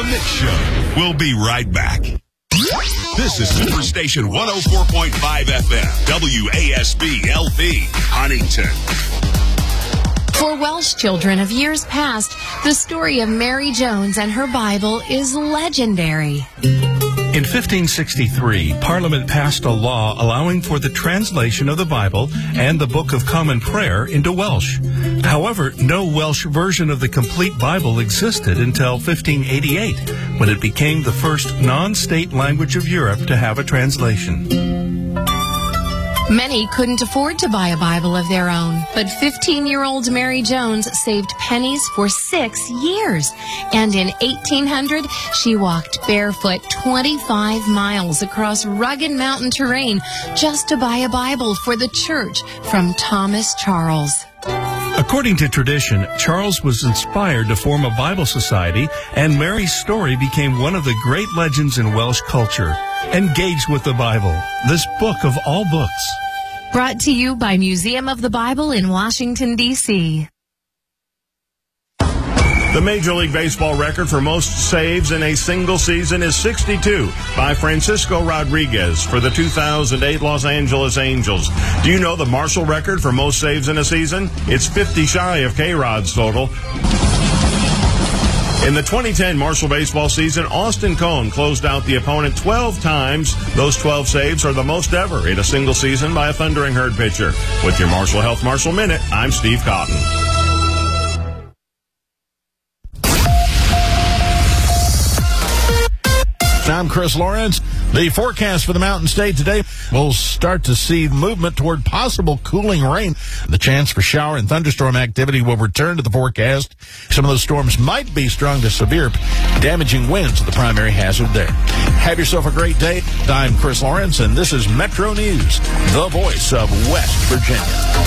Mick Show. We'll be right back. This is Superstation 104.5 FM, WASB LP, Huntington. For Welsh children of years past, the story of Mary Jones and her Bible is legendary. In 1563, Parliament passed a law allowing for the translation of the Bible and the Book of Common Prayer into Welsh. However, no Welsh version of the complete Bible existed until 1588, when it became the first non-state language of Europe to have a translation. Many couldn't afford to buy a Bible of their own, but 15-year-old Mary Jones saved pennies for 6 years. And in 1800, she walked barefoot 25 miles across rugged mountain terrain just to buy a Bible for the church from Thomas Charles. According to tradition, Charles was inspired to form a Bible society, and Mary's story became one of the great legends in Welsh culture. Engage with the Bible, this book of all books. Brought to you by Museum of the Bible in Washington, D.C. The Major League Baseball record for most saves in a single season is 62 by Francisco Rodriguez for the 2008 Los Angeles Angels. Do you know the Marshall record for most saves in a season? It's 50 shy of K-Rod's total. In the 2010 Marshall baseball season, Austin Cohn closed out the opponent 12 times. Those 12 saves are the most ever in a single season by a Thundering Herd pitcher. With your Marshall Health Marshall Minute, I'm Steve Cotton. I'm Chris Lawrence. The forecast for the Mountain State today, we'll start to see movement toward possible cooling rain. The chance for shower and thunderstorm activity will return to the forecast. Some of those storms might be strong to severe, damaging winds are the primary hazard there. Have yourself a great day. I'm Chris Lawrence, and this is Metro News, the voice of West Virginia.